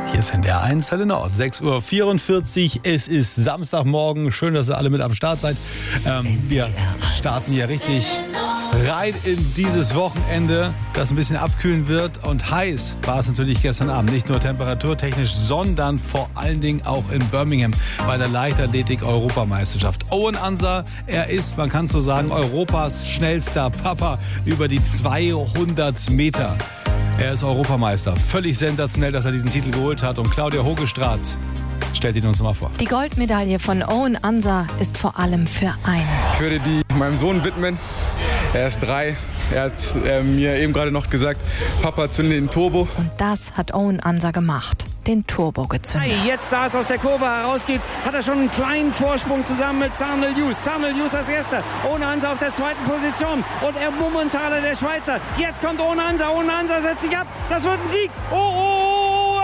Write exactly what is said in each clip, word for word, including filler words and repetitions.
Hier ist N D R eins Welle Nord, sechs Uhr vierundvierzig. Es ist Samstagmorgen. Schön, dass ihr alle mit am Start seid. Ähm, wir starten hier richtig rein in dieses Wochenende, das ein bisschen abkühlen wird. Und heiß war es natürlich gestern Abend. Nicht nur temperaturtechnisch, sondern vor allen Dingen auch in Birmingham bei der Leichtathletik-Europameisterschaft. Owen Ansah, er ist, man kann so sagen, Europas schnellster Papa über die zweihundert Meter. Er ist Europameister. Völlig sensationell, dass er diesen Titel geholt hat. Und Claudia Hogestraat stellt ihn uns mal vor. Die Goldmedaille von Owen Ansah ist vor allem für einen. Ich würde die meinem Sohn widmen. Er ist drei. Er hat äh, mir eben gerade noch gesagt, Papa, zünde den Turbo. Und das hat Owen Ansah gemacht. Den Turbo gezündet. Jetzt, da es aus der Kurve herausgeht, hat er schon einen kleinen Vorsprung zusammen mit Zharnel Hughes. Zharnel Hughes als Erster. Owen Ansah auf der zweiten Position. Und er Mummentaler, der Schweizer. Jetzt kommt Owen Ansah. Owen Ansah setzt sich ab. Das wird ein Sieg. Oh,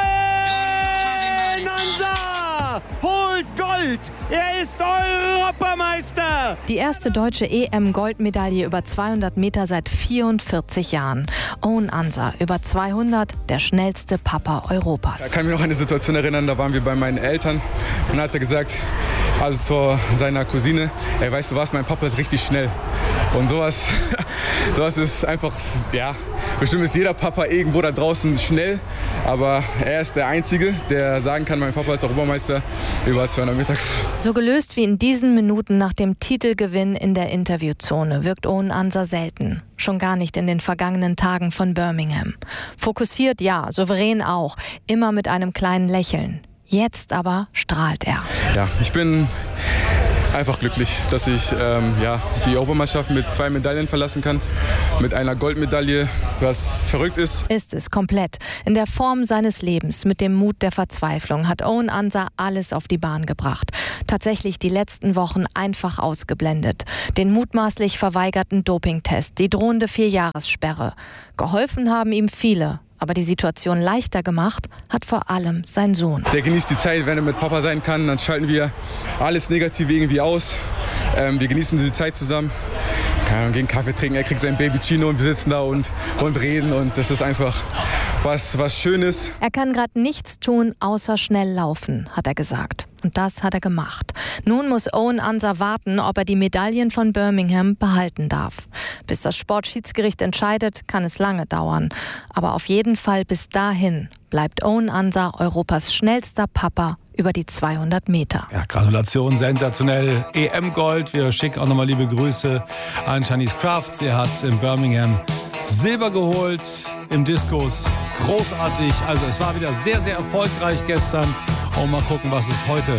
Owen Ansah holt Gold. Er ist Europameister. Die erste deutsche E M-Goldmedaille über zweihundert Meter seit vierundvierzig Jahren. Owen Ansah, über zweihundert, der schnellste Papa Europas. Ich kann mich noch an eine Situation erinnern, da waren wir bei meinen Eltern. Und dann hat er gesagt, also zu seiner Cousine, ey, weißt du was, mein Papa ist richtig schnell. Und sowas, sowas ist einfach, ja, bestimmt ist jeder Papa irgendwo da draußen schnell. Aber er ist der Einzige, der sagen kann, mein Papa ist Europameister über zweihundert Meter. So gelöst wie in diesen Minuten nach dem Titelgewinn in der Interviewzone wirkt Owen Ansah selten. Schon gar nicht in den vergangenen Tagen von Birmingham. Fokussiert ja, souverän auch, immer mit einem kleinen Lächeln. Jetzt aber strahlt er. Ja, ich bin einfach glücklich, dass ich ähm, ja, die Europameisterschaft mit zwei Medaillen verlassen kann. Mit einer Goldmedaille, was verrückt ist. Ist es komplett. In der Form seines Lebens, mit dem Mut der Verzweiflung, hat Owen Ansah alles auf die Bahn gebracht. Tatsächlich die letzten Wochen einfach ausgeblendet. Den mutmaßlich verweigerten Dopingtest, die drohende Vierjahressperre. Geholfen haben ihm viele. Aber die Situation leichter gemacht hat vor allem sein Sohn. Der genießt die Zeit, wenn er mit Papa sein kann. Dann schalten wir alles Negative irgendwie aus. Ähm, wir genießen die Zeit zusammen. Wir gehen Kaffee trinken, er kriegt sein Baby Chino und wir sitzen da und, und reden. Und das ist einfach was, was Schönes. Er kann gerade nichts tun, außer schnell laufen, hat er gesagt. Und das hat er gemacht. Nun muss Owen Ansah warten, ob er die Medaillen von Birmingham behalten darf. Bis das Sportschiedsgericht entscheidet, kann es lange dauern. Aber auf jeden Fall bis dahin bleibt Owen Ansah Europas schnellster Papa über die zweihundert Meter. Ja, Gratulation, sensationell. E M-Gold. Wir schicken auch nochmal liebe Grüße an Shanice Kraft. Sie hat in Birmingham Silber geholt im Diskus. Großartig. Also es war wieder sehr, sehr erfolgreich gestern. Und mal gucken, was es heute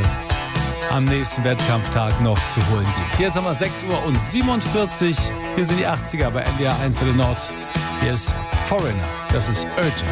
am nächsten Wettkampftag noch zu holen gibt. Jetzt haben wir sechs Uhr siebenundvierzig. Hier sind die achtziger bei N D R eins Welle Nord. Hier ist Foreigner. Das ist Urgent.